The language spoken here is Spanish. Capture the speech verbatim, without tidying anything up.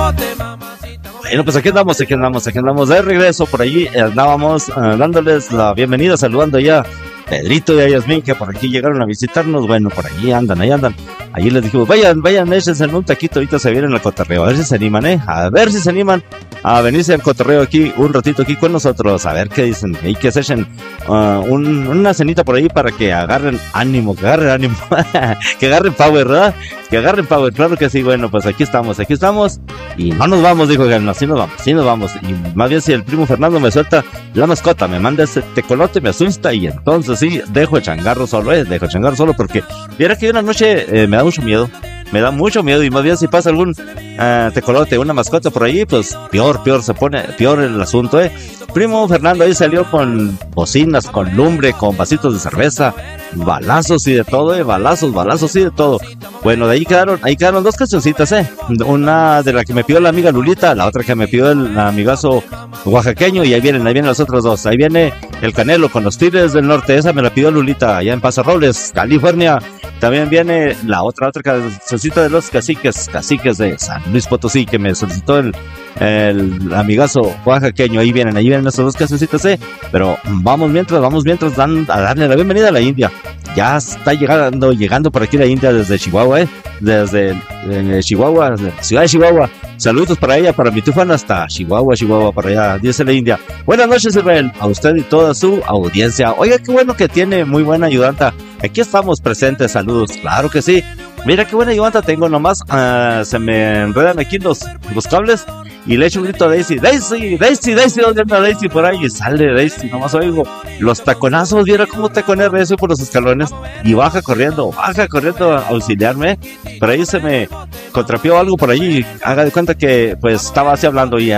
Bueno, pues aquí andamos, aquí andamos, aquí andamos de regreso por allí. Andábamos uh, dándoles la bienvenida, saludando ya Pedrito y a Yasmín, que por aquí llegaron a visitarnos. Bueno, por allí andan, ahí andan. Allí les dijimos, vayan, vayan, échense en un taquito, ahorita se vienen al cotorreo. A ver si se animan, ¿eh? A ver si se animan a venirse al cotorreo aquí, un ratito aquí con nosotros. A ver qué dicen. Y que se echen uh, un, una cenita por ahí para que agarren ánimo, que agarren ánimo. Que agarren power, ¿verdad? Que agarren power, claro que sí. Bueno, pues aquí estamos, aquí estamos. Y no nos vamos, dijo Gano, así nos vamos, sí nos vamos. Y más bien si el primo Fernando me suelta la mascota, me manda ese tecolote, me asusta. Y entonces sí, dejo el changarro solo, eh, dejo el changarro solo porque viera que una noche eh, me da mucho miedo. Me da mucho miedo, y más bien si pasa algún uh, tecolote, una mascota por ahí, pues peor, peor se pone, peor el asunto, eh. Primo Fernando ahí salió con bocinas, con lumbre, con vasitos de cerveza, balazos y de todo, eh, balazos, balazos y de todo. Bueno, de ahí quedaron, ahí quedaron dos cancioncitas, eh. Una de la que me pidió la amiga Lulita, la otra que me pidió el amigazo oaxaqueño, y ahí vienen, ahí vienen las otras dos. Ahí viene el Canelo con los Tigres del Norte, esa me la pidió Lulita, allá en Paso Robles, California. También viene la otra, otra cancioncita de los caciques, caciques de San Luis Potosí, que me solicitó el, el amigazo oaxaqueño. Ahí vienen, ahí vienen esas dos cancioncitas, eh. Pero vamos mientras, vamos mientras dan, a darle la bienvenida a la India. Ya está llegando, llegando por aquí la India desde Chihuahua, eh. Desde eh, Chihuahua, desde la ciudad de Chihuahua. Saludos para ella, para mi tufana hasta Chihuahua, Chihuahua, para allá, dice la India. Buenas noches, Israel, a usted y toda su audiencia. Oiga, qué bueno que tiene muy buena ayudanta. Aquí estamos presentes, saludos, claro que sí. Mira qué buena ayudanta tengo, nomás uh, se me enredan aquí los, los cables y le echo un grito a Daisy, Daisy, Daisy, Daisy, ¿dónde anda Daisy? Por ahí, y sale Daisy, nomás oigo los taconazos, viera cómo taconea Daisy por los escalones y baja corriendo, baja corriendo a auxiliarme. Por ahí se me contrapió algo por allí, haga de cuenta que pues estaba así hablando y